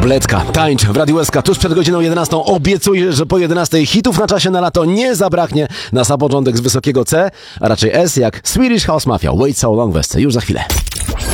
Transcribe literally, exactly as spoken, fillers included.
Bledka, tańcz w Radiu S K tuż przed godziną jedenastą. Obiecuję, że po jedenastej hitów na czasie na lato nie zabraknie. Na sam początek z wysokiego C, a raczej S jak Swedish House Mafia. Wait So Long w S C. Już za chwilę.